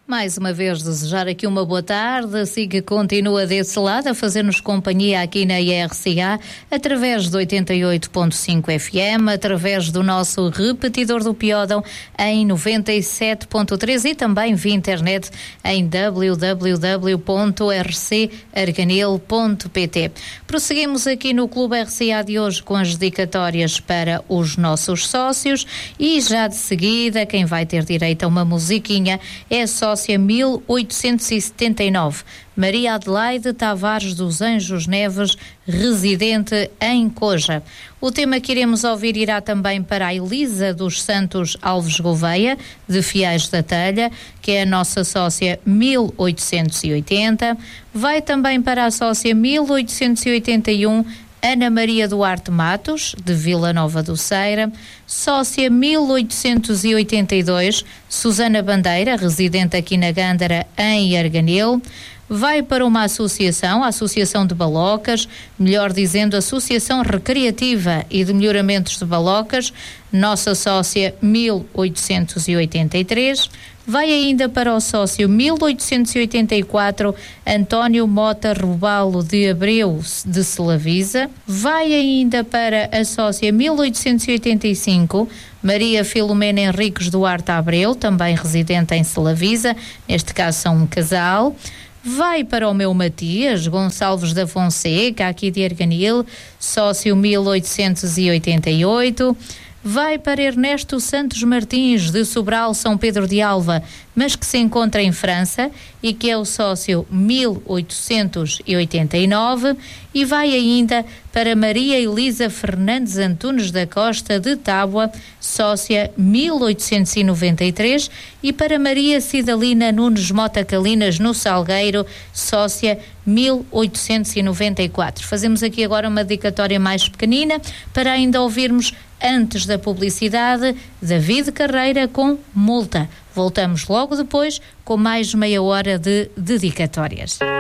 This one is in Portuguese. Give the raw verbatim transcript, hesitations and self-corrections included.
Mais uma vez desejar aqui uma boa tarde, assim que continua desse lado a fazer-nos companhia aqui na I R C A, através do oitenta e oito ponto cinco F M, através do nosso repetidor do Piódão em noventa e sete ponto três e também via internet em w w w ponto r c arganil ponto p t. Prosseguimos aqui no Clube R C A de hoje com as dedicatórias para os nossos sócios e já de seguida quem vai ter direito a uma musiquinha é a sócia mil oitocentos e setenta e nove, Maria Adelaide Tavares dos Anjos Neves, residente em Coja. O tema que iremos ouvir irá também para a Elisa dos Santos Alves Gouveia, de Fiais da Telha, que é a nossa sócia mil oitocentos e oitenta. Vai também para a sócia mil oitocentos e oitenta e um, Ana Maria Duarte Matos, de Vila Nova do Ceira. Sócia mil oitocentos e oitenta e dois, Susana Bandeira, residente aqui na Gândara, em Arganil. Vai para uma associação, a Associação de Balocas, melhor dizendo, Associação Recreativa e de Melhoramentos de Balocas, nossa sócia mil oitocentos e oitenta e três. Vai ainda para o sócio mil oitocentos e oitenta e quatro, António Mota Robalo de Abreu, de Selavisa. Vai ainda para a sócia mil oitocentos e oitenta e cinco, Maria Filomena Henriques Duarte Abreu, também residente em Selavisa, neste caso são um casal. Vai para o meu Matias Gonçalves da Fonseca, aqui de Arganil, sócio mil oitocentos e oitenta e oito. Vai para Ernesto Santos Martins, de Sobral, São Pedro de Alva, mas que se encontra em França e que é o sócio mil oitocentos e oitenta e nove. E vai ainda para Maria Elisa Fernandes Antunes da Costa, de Tábua, sócia mil oitocentos e noventa e três. E para Maria Cidalina Nunes Mota Calinas, no Salgueiro, sócia mil oitocentos e noventa e quatro. Fazemos aqui agora uma dedicatória mais pequenina para ainda ouvirmos, antes da publicidade, David Carreira com Multa. Voltamos logo depois com mais meia hora de dedicatórias.